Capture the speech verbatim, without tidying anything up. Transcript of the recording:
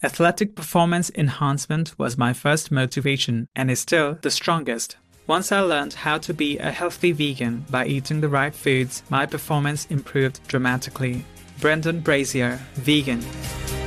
Athletic performance enhancement was my first motivation and is still the strongest. Once I learned how to be a healthy vegan by eating the right foods, my performance improved dramatically. Brendan Brazier, vegan.